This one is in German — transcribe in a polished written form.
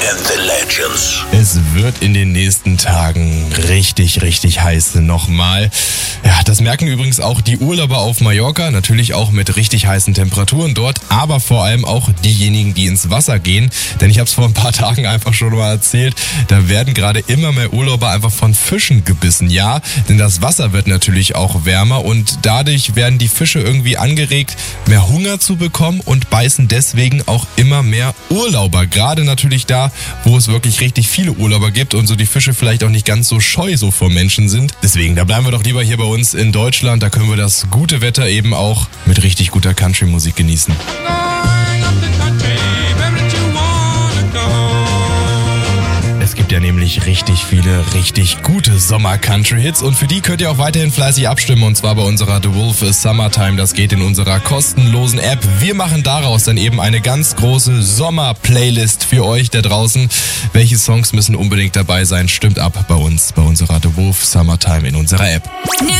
and the Legends. Es wird in den nächsten Tagen richtig, richtig heiß nochmal. Ja, das merken übrigens auch die Urlauber auf Mallorca, natürlich auch mit richtig heißen Temperaturen dort, aber vor allem auch diejenigen, die ins Wasser gehen. Denn ich habe es vor ein paar Tagen einfach schon mal erzählt, da werden gerade immer mehr Urlauber einfach von Fischen gebissen. Ja, denn das Wasser wird natürlich auch wärmer und dadurch werden die Fische irgendwie angeregt, mehr Hunger zu bekommen und beißen deswegen auch immer mehr Urlauber. Gerade natürlich da, wo es wirklich richtig viele Urlauber gibt und so die Fische vielleicht auch nicht ganz so scheu so vor Menschen sind. Deswegen, da bleiben wir doch lieber hier bei uns in Deutschland. Da können wir das gute Wetter eben auch mit richtig guter Country-Musik genießen. Es gibt ja nämlich richtig viele, richtig gute Sommer-Country-Hits und für die könnt ihr auch weiterhin fleißig abstimmen und zwar bei unserer The Wolf Summertime. Das geht in unserer kostenlosen App. Wir machen daraus dann eben eine ganz große Sommer-Playlist für euch da draußen. Welche Songs müssen unbedingt dabei sein? Stimmt ab bei uns, bei unserer The Wolf Summertime in unserer App.